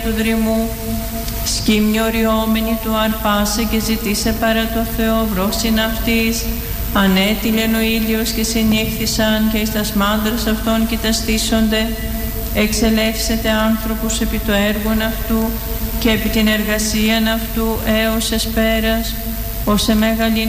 του δρυμού, σκύμνη οριόμενη του αρπάσε και ζητήσε παρά το Θεό βρόσιν αυτής. Ανέτειλεν ο ήλιος και συνήχθησαν και εις τας μάνδρας αυτών κοιταστήσονται. Εξελεύσετε άνθρωπους επί το έργον αυτού και επί την εργασίαν αυτού έως εσπέρας, ως εμεγαλήν